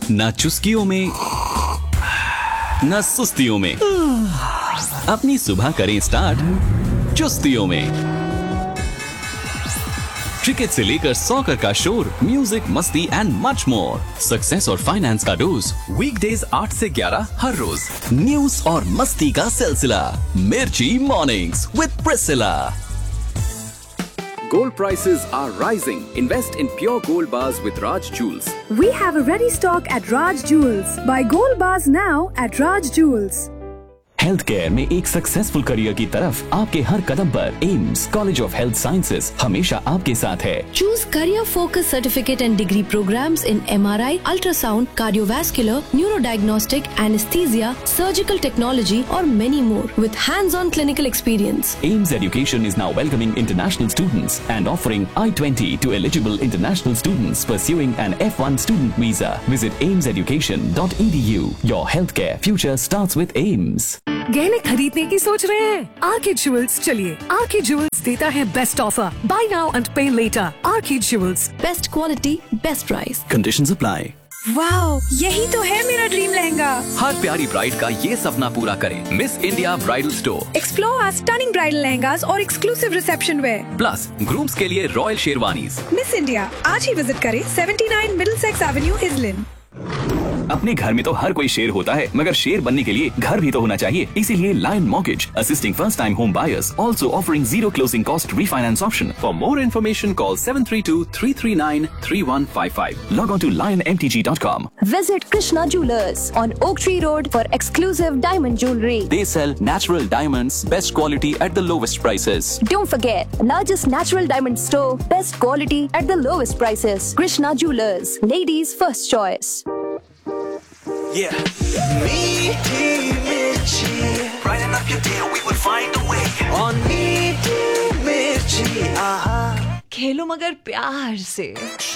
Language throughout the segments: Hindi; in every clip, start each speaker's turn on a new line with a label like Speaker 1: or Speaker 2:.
Speaker 1: ना चुस्कियों में ना सुस्तियों में, अपनी सुबह करें स्टार्ट चुस्तियों में। क्रिकेट से लेकर सॉकर का शोर, म्यूजिक, मस्ती एंड मच मोर। सक्सेस और फाइनेंस का डोज, वीकडेज 8 से 11 हर रोज। न्यूज और मस्ती का सिलसिला, मिर्ची mornings with Priscilla.
Speaker 2: Gold prices are rising. Invest in pure gold bars with Raj Jewels.
Speaker 3: We have a ready stock at Raj Jewels. Buy gold bars now at Raj Jewels.
Speaker 1: Health care में एक सक्सेसफुल करियर की तरफ आपके हर कदम पर AIIMS college of health sciences हमेशा आपके साथ है।
Speaker 4: Choose career-focused certificate and degree programs in MRI, ultrasound, cardiovascular, neurodiagnostic, anesthesia, surgical technology, or many more with hands-on clinical experience.
Speaker 1: AIMS Education is now welcoming international students and offering I-20 to eligible international students pursuing an F1 student visa. Visit aimseducation.edu. Your healthcare future starts with AIMS.
Speaker 3: गहने खरीदने की सोच रहे हैं? आरके ज्वेल्स चलिए। आरके ज्वेल्स देता है best offer. Bye now and पे letter. R K jewels.
Speaker 4: Best quality, best price.
Speaker 1: Conditions apply.
Speaker 3: Wow, यही तो है मेरा ड्रीम लहंगा।
Speaker 2: हर प्यारी ब्राइड का ये सपना पूरा करें। Miss India bridal store.
Speaker 3: Explore our stunning bridal lehengas और exclusive reception where.
Speaker 2: Plus grooms के लिए रॉयल शेरवानीज।
Speaker 3: मिस इंडिया आज ही विजिट करें 79 मिडलसेक्स एवेन्यू इजलिन।
Speaker 1: अपने घर में तो हर कोई शेर होता है, मगर शेर बनने के लिए घर भी तो होना चाहिए। इसीलिए lion mortgage assisting first time home buyers, also offering zero closing cost refinance option.
Speaker 2: For more information, call 732-339-3155.
Speaker 1: Log on to lionmtg.com.
Speaker 5: Visit Krishna Jewelers on Oak Tree Road for exclusive diamond jewelry.
Speaker 1: They sell natural diamonds, best quality at the lowest prices.
Speaker 5: Don't forget, largest natural diamond store, best quality at the lowest prices. Krishna Jewelers, ladies' first choice.
Speaker 6: Yeah. Meaty Mirchi. Brighten up your day, we will find a way. On Meaty Mirchi.
Speaker 7: खेलो मगर प्यार से।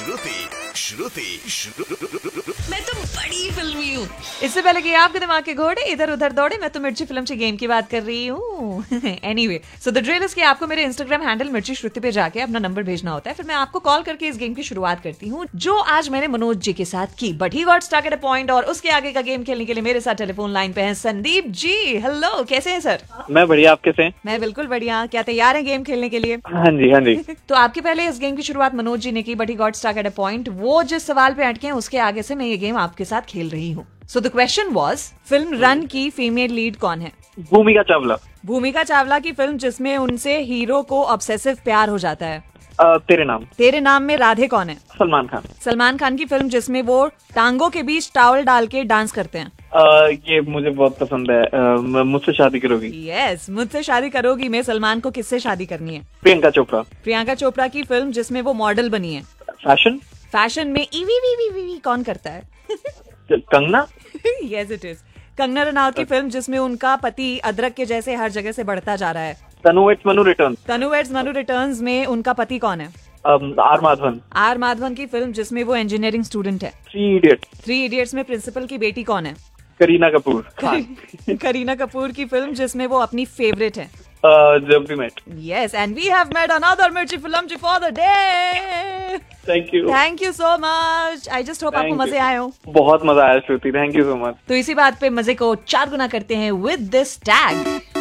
Speaker 6: श्रुति
Speaker 7: मैं तो बड़ी फिल्मी हूँ। इससे पहले कि आपके दिमाग के घोड़े इधर उधर दौड़े, मैं तो मिर्ची फिल्म गेम की बात कर रही हूँ। Anyway, so the drill is कि आपको मेरे इंस्टाग्राम हैंडल मिर्ची श्रुति पे जाके अपना नंबर भेजना होता है, फिर मैं आपको कॉल करके इस गेम की शुरुआत करती हूँ, जो आज मैंने मनोज जी के साथ की। But he got stuck at a point, और उसके आगे का गेम खेलने के लिए मेरे साथ टेलीफोन लाइन पे है संदीप जी। हेलो, कैसे हैं सर?
Speaker 8: मैं बढ़िया, आप कैसे हैं?
Speaker 7: मैं बिल्कुल बढ़िया। क्या तैयार हैं गेम खेलने के लिए?
Speaker 8: हाँ जी, हाँ जी।
Speaker 7: तो आपके पहले इस गेम की शुरुआत मनोज जी ने की, but he got stuck at a point. वो जिस सवाल पे अटके हैं उसके आगे से मैं ये गेम आपके साथ खेल रही हूँ। So the question was, film run की फीमेल लीड कौन है?
Speaker 8: भूमिका चावला।
Speaker 7: भूमिका चावला की फिल्म जिसमें उनसे हीरो को ऑब्सेसिव प्यार हो जाता है?
Speaker 8: तेरे नाम।
Speaker 7: तेरे नाम में राधे कौन है?
Speaker 8: सलमान खान।
Speaker 7: सलमान खान की फिल्म जिसमें वो टांगों के बीच टॉवल डाल के डांस करते हैं?
Speaker 8: ये मुझे बहुत पसंद है। मुझसे शादी करोगी?
Speaker 7: यस, मुझसे शादी करोगी में सलमान को किससे शादी करनी है?
Speaker 8: प्रियंका चोपड़ा।
Speaker 7: प्रियंका चोपड़ा की फिल्म जिसमें वो मॉडल बनी है?
Speaker 8: फैशन।
Speaker 7: फैशन में ईवी कौन करता है?
Speaker 8: Kangana.
Speaker 7: Yes it is. Kangana Ranaut की फिल्म जिसमें उनका पति अदरक के जैसे हर जगह से बढ़ता जा रहा है?
Speaker 8: तनु वेड्स मनु रिटर्न्स।
Speaker 7: तनु वेड्स मनु रिटर्न्स में उनका पति कौन है?
Speaker 8: आर माधवन।
Speaker 7: आर माधवन की फिल्म जिसमें वो इंजीनियरिंग स्टूडेंट है?
Speaker 8: Three idiots.
Speaker 7: थ्री इडियट्स में प्रिंसिपल की बेटी कौन है?
Speaker 8: करीना कपूर।
Speaker 7: करीना कपूर की फिल्म जिसमें वो अपनी फेवरेट है?
Speaker 8: जब we met.
Speaker 7: Yes, and we have made another Mirchi film for the day.
Speaker 8: Thank you.
Speaker 7: Thank you so much. I just hope आपको मजे आए हो।
Speaker 8: बहुत मजा आया श्रुति, थैंक यू सो मच।
Speaker 7: तो इसी बात पे मजे को 4 गुना करते हैं with this tag.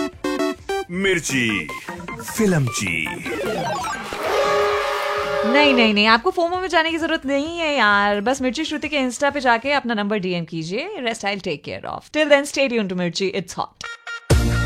Speaker 6: मिर्ची फिल्मची।
Speaker 7: नहीं, आपको फोमो में जाने की जरूरत नहीं है यार। बस मिर्ची श्रुति के इंस्टा पे जाके अपना नंबर डीएम कीजिए। Rest I will take care of. Till then stay tuned to मिर्ची, इट्स हॉट।